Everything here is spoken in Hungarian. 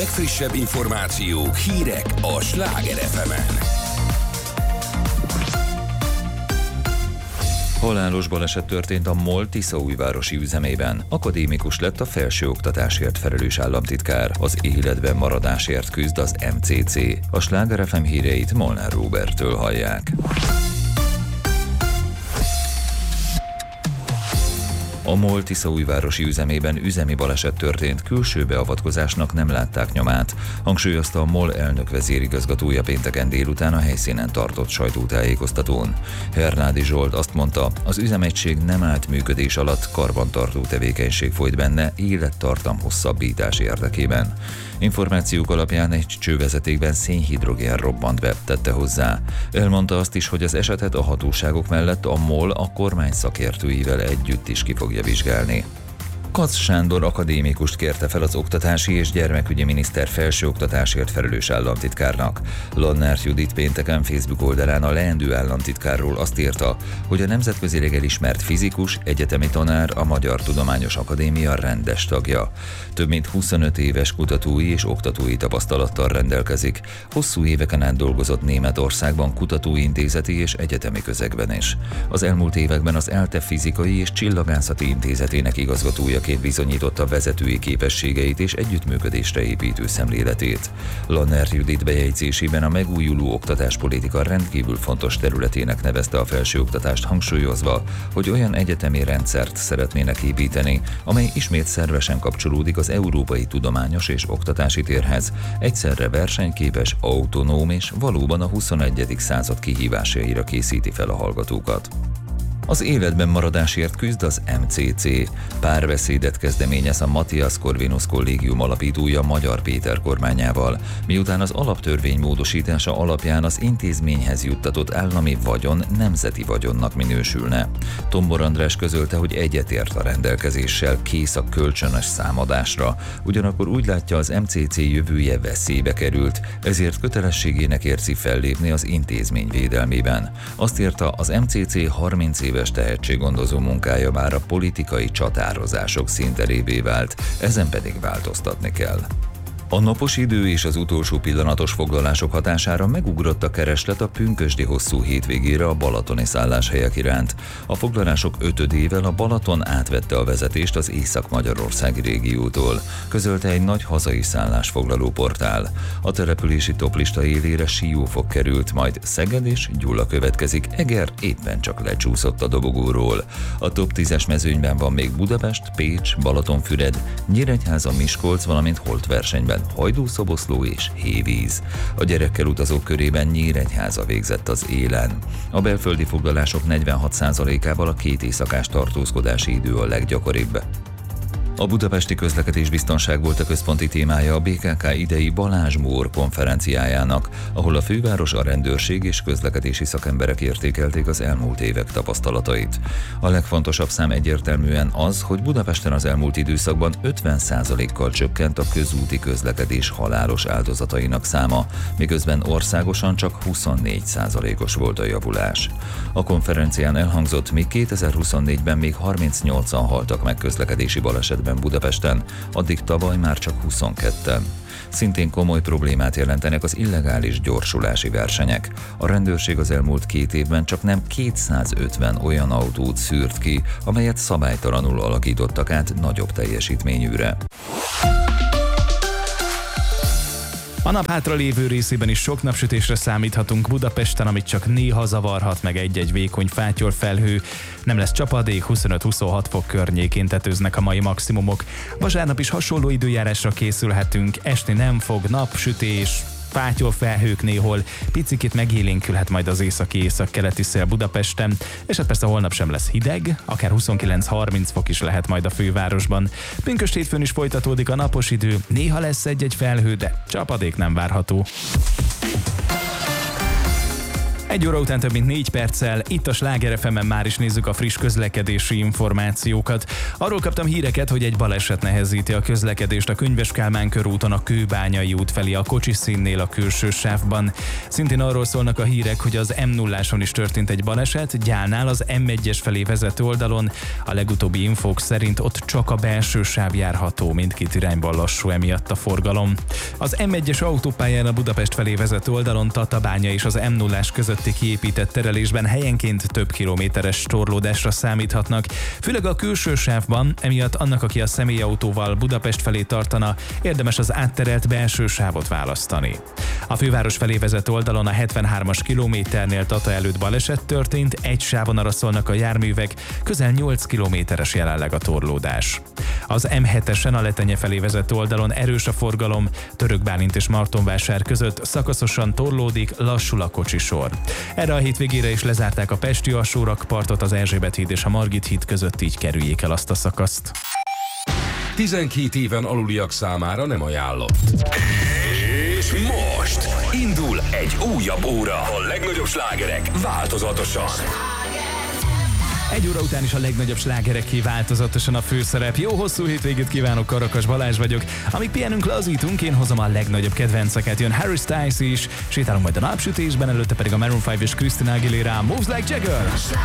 legfrissebb információk, hírek a Sláger FM-en. Halálos baleset történt a MOL Tiszaújvárosi üzemében. Akadémikus lett a felsőoktatásért felelős államtitkár. Az életben maradásért küzd az MCC. A Sláger FM híreit Molnár Róberttől hallják. A MOL Tiszaújvárosi üzemében üzemi baleset történt, külső beavatkozásnak nem látták nyomát, hangsúlyozta a MOL elnök vezérigazgatója pénteken délután a helyszínen tartott sajtótájékoztatón. Hernádi Zsolt azt mondta, az üzemegység nem állt működés alatt, karbantartó tevékenység folyt benne élettartam hosszabbítás érdekében. Információk alapján egy csővezetékben szénhidrogén robbant be, tette hozzá. Elmondta azt is, hogy az esetet a hatóságok mellett a MOL a kormány szakértőivel együtt is ki fogja vizsgálni. Katz Sándor akadémikust kérte fel az oktatási és gyermekügyi miniszter felsőoktatásért felelős államtitkárnak. Lannert Judit pénteken Facebook oldalán a leendő államtitkárról azt írta, hogy a nemzetközileg elismert fizikus, egyetemi tanár, a Magyar Tudományos Akadémia rendes tagja. Több mint 25 éves kutatói és oktatói tapasztalattal rendelkezik. Hosszú éveken át dolgozott Németországban kutatóintézeti és egyetemi közegben is. Az elmúlt években az ELTE Fizikai és Csillagászati Intézetének igazgatója bizonyította vezetői képességeit és együttműködésre építő szemléletét. Lannert Judit bejegyzésében a megújuló oktatáspolitika rendkívül fontos területének nevezte a felsőoktatást, hangsúlyozva, hogy olyan egyetemi rendszert szeretnének építeni, amely ismét szervesen kapcsolódik az európai tudományos és oktatási térhez, egyszerre versenyképes, autonóm és valóban a 21. század kihívásaira készíti fel a hallgatókat. Az életben maradásért küzd az MCC. Párbeszédet kezdeményez a Matthias Corvinus Kollégium alapítója Magyar Péter kormányával, miután az alaptörvény módosítása alapján az intézményhez juttatott állami vagyon nemzeti vagyonnak minősülne. Tombor András közölte, hogy egyetért a rendelkezéssel, kész a kölcsönös számadásra, ugyanakkor úgy látja, az MCC jövője veszélybe került, ezért kötelességének érzi fellépni az intézmény védelmében. Azt írta, az MCC 30 éves tehetséggondozó munkája már a politikai csatározások színterévé vált, ezen pedig változtatni kell. A napos idő és az utolsó pillanatos foglalások hatására megugrott a kereslet a pünkösdi hosszú hétvégére a balatoni szálláshelyek iránt. A foglalások 5-ével a Balaton átvette a vezetést az észak-magyarországi régiótól, közölte egy nagy hazai szállásfoglaló portál. A települési toplista élére Siófok került, majd Szeged és Gyula következik, Eger éppen csak lecsúszott a dobogóról. A top 10-es mezőnyben van még Budapest, Pécs, Balatonfüred, Nyíregyháza, Miskolc, valamint holtversenyben Hajdú-Szoboszló és Hévíz. A gyerekkel utazók körében Nyíregyháza végzett az élen. A belföldi foglalások 46%-ával a 2 éjszakás tartózkodási idő a leggyakoribb. A budapesti közlekedésbiztonság volt a központi témája a BKK idei Balázs Mór konferenciájának, ahol a főváros, a rendőrség és közlekedési szakemberek értékelték az elmúlt évek tapasztalatait. A legfontosabb szám egyértelműen az, hogy Budapesten az elmúlt időszakban 50%-kal csökkent a közúti közlekedés halálos áldozatainak száma, miközben országosan csak 24%-os volt a javulás. A konferencián elhangzott, míg 2024-ben még 38-an haltak meg közlekedési balesetben Budapesten, addig tavaly már csak 22-en. Szintén komoly problémát jelentenek az illegális gyorsulási versenyek. A rendőrség az elmúlt 2 évben csak nem 250 olyan autót szűrt ki, amelyet szabálytalanul alakítottak át nagyobb teljesítményűre. A nap hátra lévő részében is sok napsütésre számíthatunk Budapesten, amit csak néha zavarhat meg egy-egy vékony fátyolfelhő. Nem lesz csapadék, 25-26 fok környékén tetőznek a mai maximumok. Vasárnap is hasonló időjárásra készülhetünk, esni nem fog, napsütés, fátyolfelhők néhol, picikét megélénkülhet majd az északi-észak-keleti szél Budapesten, és hát persze holnap sem lesz hideg, akár 29-30 fok is lehet majd a fővárosban. Pünkösd hétfőn is folytatódik a napos idő, néha lesz egy-egy felhő, de csapadék nem várható. 1 óra után több mint 4 perccel, itt a Sláger FM-en már is nézzük a friss közlekedési információkat. Arról kaptam híreket, hogy egy baleset nehezíti a közlekedést a Könyves Kálmán körúton a Kőbányai út felé a kocsiszínnél a külső sávban. Szintén arról szólnak a hírek, hogy az M0-áson is történt egy baleset, Gyálnál az M1-es felé vezető oldalon. A legutóbbi infók szerint ott csak a belső sáv járható, mindkét irányban lassú emiatt a forgalom. Az M1-es autópályán a Budapest felé vezető oldalon Tatabánya és az M0-ás közötti kiépített terelésben helyenként több kilométeres torlódásra számíthatnak, főleg a külső sávban, emiatt annak, aki a személyautóval Budapest felé tartana, érdemes az átterelt belső sávot választani. A főváros felé vezető oldalon a 73-as kilométernél Tata előtt baleset történt, egy sávon araszolnak a járművek, közel 8 kilométeres jelenleg a torlódás. Az M7-esen a Letenye felé vezető oldalon erős a forgalom, Török Bálint és Martonvásár között szakaszosan torlódik, lassul a kocsisor. Erre a hétvégére is lezárták a pesti alsórakpartot, az Erzsébet híd és a Margit híd között, így kerüljék el azt a szakaszt. 12 éven aluliak számára nem ajánlott. És most indul egy újabb óra. A legnagyobb slágerek változatosan. 1 óra után is a legnagyobb slágereké változatosan a főszerep. Jó hosszú hétvégét kívánok, Karakas Balázs vagyok. Amíg pihenünk, lazítunk, én hozom a legnagyobb kedvenceket. Jön Harry Styles is, sétálunk majd a napsütésben, előtte pedig a Maroon 5 és Christina Aguilera, Moves Like Jagger.